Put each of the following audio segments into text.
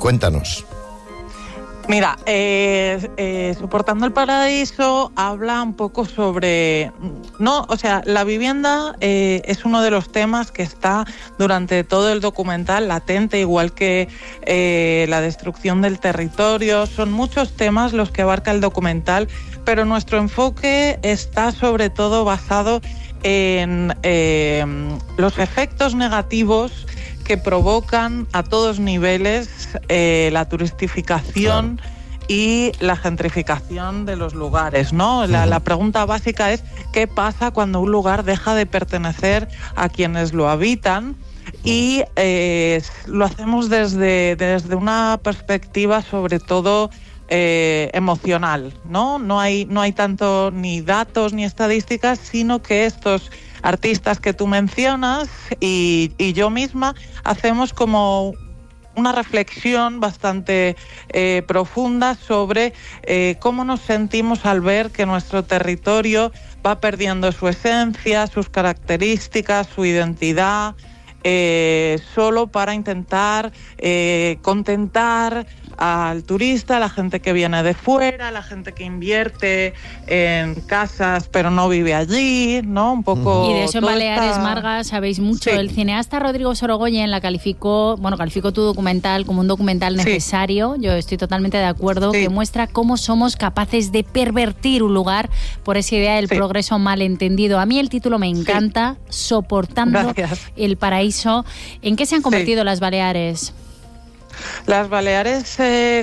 Cuéntanos. Mira, Soportando el Paraíso habla un poco sobre... la vivienda es uno de los temas que está durante todo el documental latente, igual que la destrucción del territorio. Son muchos temas los que abarca el documental, pero nuestro enfoque está sobre todo basado en los efectos negativos que provocan a todos niveles la turistificación, claro, y la gentrificación de los lugares, ¿no? La pregunta básica es ¿qué pasa cuando un lugar deja de pertenecer a quienes lo habitan? Y lo hacemos desde una perspectiva sobre todo emocional, ¿no? No hay tanto ni datos ni estadísticas, sino que estos artistas que tú mencionas y yo misma hacemos como una reflexión bastante profunda sobre cómo nos sentimos al ver que nuestro territorio va perdiendo su esencia, sus características, su identidad, solo para intentar contentar al turista, a la gente que viene de fuera, a la gente que invierte en casas pero no vive allí, ¿no? Un poco... Y de eso en Baleares, Marga, sabéis mucho. Sí. El cineasta Rodrigo Sorogoyen calificó tu documental como un documental necesario. Sí. Yo estoy totalmente de acuerdo, sí, que muestra cómo somos capaces de pervertir un lugar por esa idea del progreso malentendido. A mí el título me encanta, Soportando el Paraíso. ¿En qué se han convertido las Baleares? Las Baleares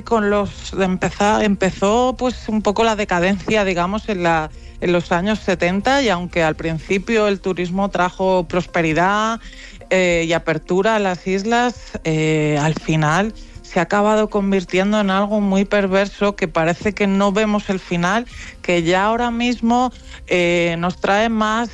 empezó pues un poco la decadencia, digamos, en los años 70, y aunque al principio el turismo trajo prosperidad y apertura a las islas, al final se ha acabado convirtiendo en algo muy perverso que parece que no vemos el final, que ya ahora mismo nos trae más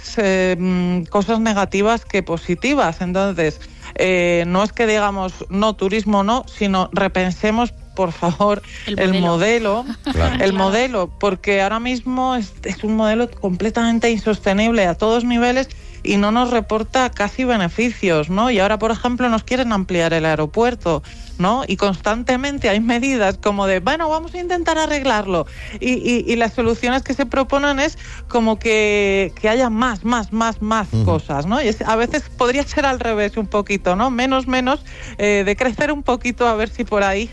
cosas negativas que positivas. Entonces, no es que digamos no, turismo no, sino repensemos por favor el modelo, claro, el modelo, porque ahora mismo es un modelo completamente insostenible a todos niveles y no nos reporta casi beneficios, ¿no? Y ahora, por ejemplo, nos quieren ampliar el aeropuerto, ¿no? Y constantemente hay medidas como de, bueno, vamos a intentar arreglarlo. Y las soluciones que se proponen es como que haya más cosas, ¿no? Y a veces podría ser al revés un poquito, ¿no? Menos, de crecer un poquito a ver si por ahí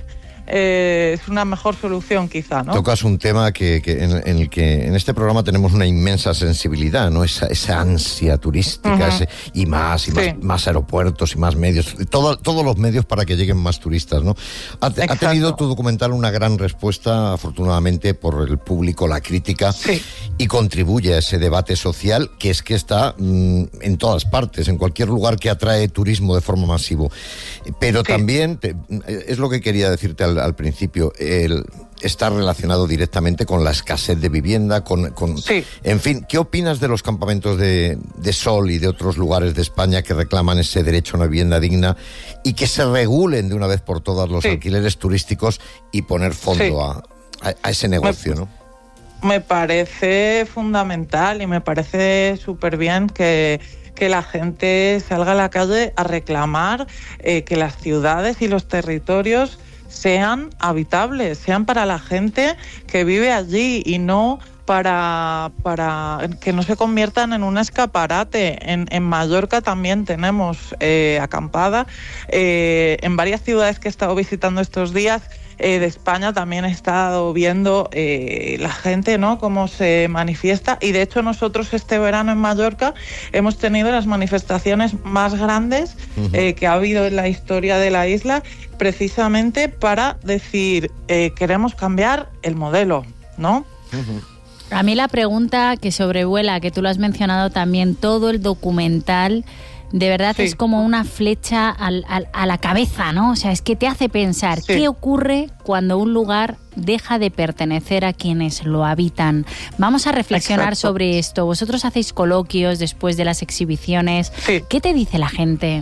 es una mejor solución quizá, ¿no? Tocas un tema en el que en este programa tenemos una inmensa sensibilidad, ¿no? Esa ansia turística, y más aeropuertos y más medios, todos los medios para que lleguen más turistas, ¿no? Ha tenido tu documental una gran respuesta, afortunadamente, por el público, la crítica, y contribuye a ese debate social que está en todas partes, en cualquier lugar que atrae turismo de forma masiva. Pero también, es lo que quería decirte al principio, está relacionado directamente con la escasez de vivienda, en fin, ¿qué opinas de los campamentos de sol y de otros lugares de España que reclaman ese derecho a una vivienda digna y que se regulen de una vez por todas los alquileres turísticos y poner fondo a ese negocio, ¿no? Me parece fundamental y me parece súper bien que la gente salga a la calle a reclamar que las ciudades y los territorios sean habitables, sean para la gente que vive allí y no para que no se conviertan en un escaparate. En Mallorca también tenemos acampada. En varias ciudades que he estado visitando estos días de España también he estado viendo la gente, ¿no?, cómo se manifiesta, y de hecho nosotros este verano en Mallorca hemos tenido las manifestaciones más grandes que ha habido en la historia de la isla, precisamente para decir queremos cambiar el modelo, ¿no? A mí la pregunta que sobrevuela, que tú lo has mencionado también, todo el documental, de verdad es como una flecha a la cabeza, ¿no? O sea, es que te hace pensar qué ocurre cuando un lugar deja de pertenecer a quienes lo habitan. Vamos a reflexionar sobre esto. Vosotros hacéis coloquios después de las exhibiciones. ¿Qué te dice la gente?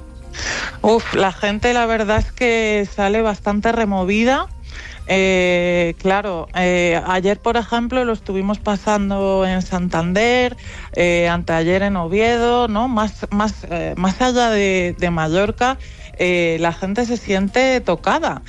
La gente, la verdad es que sale bastante removida. Ayer, por ejemplo, lo estuvimos pasando en Santander, anteayer en Oviedo, ¿no? Más allá de Mallorca, la gente se siente tocada